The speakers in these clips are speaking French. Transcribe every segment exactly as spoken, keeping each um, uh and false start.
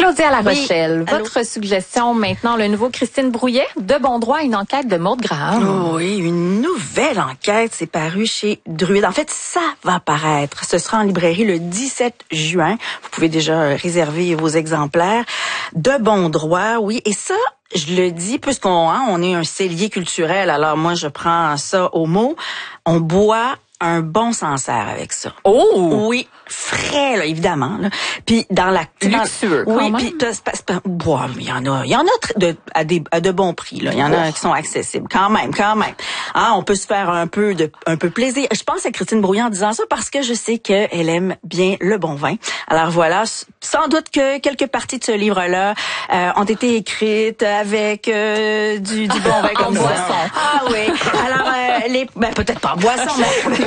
Claudia La Rochelle, oui. votre suggestion maintenant, le nouveau Christine Brouillet, De bon droit, une enquête de Maude Graham. Oh oui, une nouvelle enquête, c'est paru chez Druide. En fait, ça va paraître. Ce sera en librairie le dix-sept juin. Vous pouvez déjà réserver vos exemplaires. De bon droit, oui. Et ça, je le dis, puisqu'on hein, on est un cellier culturel, alors moi, je prends ça au mot. On boit un bon Sancerre avec ça. Oh! Oui, frais, là, évidemment. Là. Puis dans la... Luxueux, dans, quand oui, même. puis bon, il y en a, il y en a de, à, des, à de bons prix. Là. Il y en a oh. qui sont accessibles, quand même, quand même. Ah, on peut se faire un peu de, un peu plaisir. Je pense à Christine Brouillet en disant ça parce que je sais qu'elle aime bien le bon vin. Alors voilà, sans doute que quelques parties de ce livre-là euh, ont été écrites avec euh, du, du bon vin comme boisson. Ah oui. Alors euh, les, ben peut-être pas en boisson, mais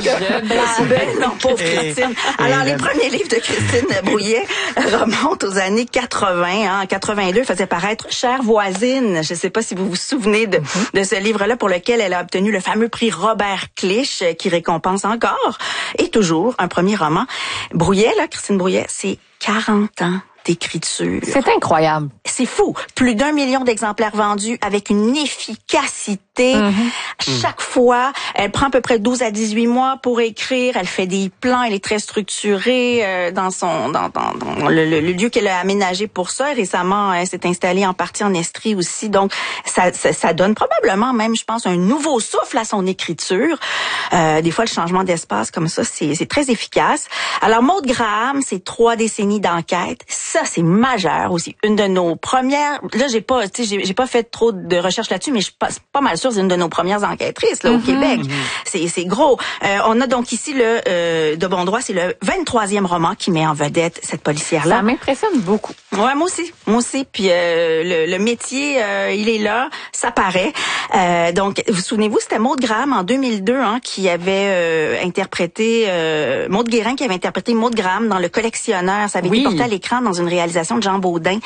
ben, non, pauvre Christine. Alors, les premiers livres de Christine Brouillet remontent aux années quatre-vingts. Hein. En quatre-vingt-deux, faisait paraître Chère voisine. Je ne sais pas si vous vous souvenez de, de ce livre-là pour lequel elle a obtenu le fameux prix Robert Clich, qui récompense encore et toujours un premier roman. Brouillet, là, Christine Brouillet, c'est quarante ans d'écriture. C'est incroyable. C'est fou. Plus d'un million d'exemplaires vendus avec une efficacité. Mm-hmm. Chaque fois, elle prend à peu près douze à dix-huit mois pour écrire. Elle fait des plans. Elle est très structurée euh, dans son dans, dans, dans le, le, le lieu qu'elle a aménagé pour ça. Récemment, elle s'est installée en partie en Estrie aussi. Donc, ça, ça, ça donne probablement même, je pense, un nouveau souffle à son écriture. Euh, des fois, le changement d'espace comme ça, c'est, c'est très efficace. Alors, Maude Graham, c'est trois décennies d'enquête. Ça, c'est majeur aussi. Une de nos premières... Là, j'ai pas, tu sais, j'ai, j'ai pas fait trop de recherches là-dessus, mais je suis pas, pas mal sûre, c'est une de nos premières enquêtrices là, au mm-hmm. Québec. Mm-hmm. C'est, c'est gros. Euh, on a donc ici le euh, De bon droit, c'est le vingt-troisième roman qui met en vedette cette policière-là. Ça m'impressionne beaucoup. Ouais, moi aussi. Moi aussi. Puis euh, le, le métier, euh, il est là, ça paraît. Euh, donc, vous souvenez-vous, c'était Maude Graham en deux mille deux hein, qui avait euh, interprété... Euh, Maude Guérin qui avait interprété Maude Graham dans Le Collectionneur. Ça avait oui. été porté à l'écran dans une réalisation de Jean Baudin.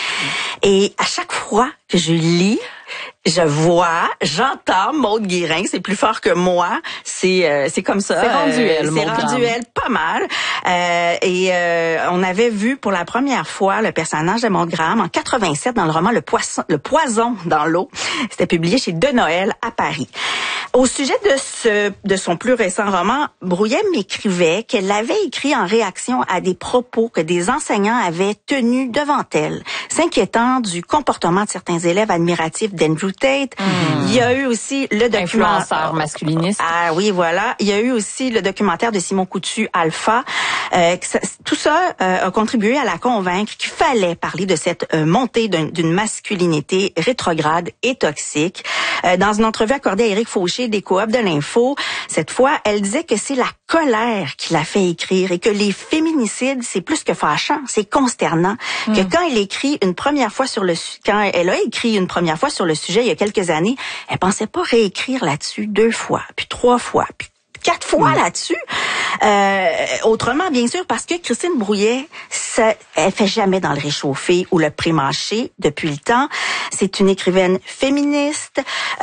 Et à chaque fois que je lis, je vois, j'entends Maude Guérin, c'est plus fort que moi, c'est euh, c'est comme ça. C'est rendu elle, euh, c'est rendu elle pas mal. Euh, et euh, on avait vu pour la première fois le personnage de Maude Graham en quatre-vingt-sept dans le roman Le Poisson, Le Poison dans l'eau. C'était publié chez De Noël à Paris. Au sujet de ce de son plus récent roman, Brouillet m'écrivait qu'elle l'avait écrit en réaction à des propos que des enseignants avaient tenus devant elle, s'inquiétant du comportement de certains élèves admiratifs d'Andrew Tate. Mmh. Il y a eu aussi le documentaire... Influenceur masculiniste. Ah oui, voilà. Il y a eu aussi le documentaire de Simon Coutu, Alpha. Euh, ça, tout ça euh, a contribué à la convaincre qu'il fallait parler de cette euh, montée d'un, d'une masculinité rétrograde et toxique. Euh, dans une entrevue accordée à Éric Fauché des Coop de l'Info, cette fois, elle disait que c'est la colère qui l'a fait écrire et que les féminicides, c'est plus que fâchant, c'est consternant. Mmh. Que quand elle écrit une première fois sur le quand elle a écrit une première fois sur le sujet il y a quelques années, elle pensait pas réécrire là-dessus deux fois, puis trois fois, puis quatre fois mmh. là-dessus. Euh, autrement, bien sûr, parce que Christine Brouillet, ça, elle fait jamais dans le réchauffé ou le pré-mâché depuis le temps. C'est une écrivaine féministe.